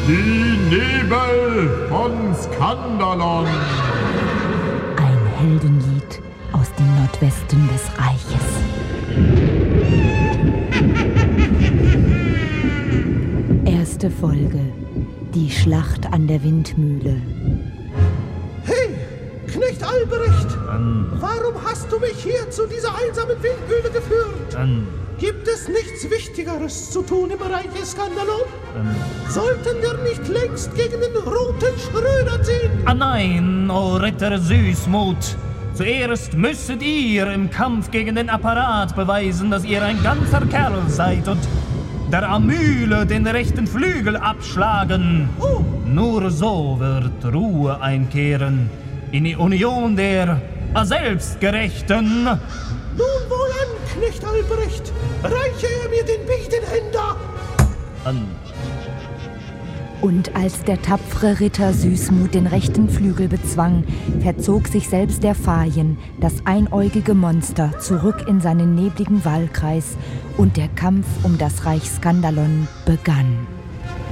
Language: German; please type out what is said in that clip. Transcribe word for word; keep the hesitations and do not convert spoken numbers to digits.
Die Nebel von Skandalon. Ein Heldenlied aus dem Nordwesten des Reiches. Erste Folge. Die Schlacht an der Windmühle. Hey, Knecht Albrecht! Ähm, Warum hast du mich hier zu dieser einsamen Windmühle geführt? ähm, Gibt es nichts Wichtigeres zu tun im Reich Skandalon? ähm. Sollten wir nicht längst gegen den roten Schröder ziehen? Ah nein, o Ritter Süßmut. Zuerst müsstet ihr im Kampf gegen den Apparat beweisen, dass ihr ein ganzer Kerl seid und der Amyle den rechten Flügel abschlagen. Oh. Nur so wird Ruhe einkehren in die Union der Selbstgerechten. Nun wohlan, Knecht Albrecht! Reiche er mir den Biedenhänder! An Und als der tapfere Ritter Süßmut den rechten Flügel bezwang, verzog sich selbst der Fajen, das einäugige Monster, zurück in seinen nebligen Wahlkreis und der Kampf um das Reich Skandalon begann.